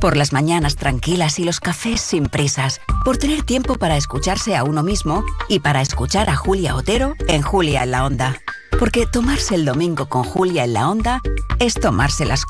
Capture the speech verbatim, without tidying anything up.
Por las mañanas tranquilas y los cafés sin prisas. Por tener tiempo para escucharse a uno mismo y para escuchar a Julia Otero en Julia en la Onda. Porque tomarse el domingo con Julia en la Onda es tomarse las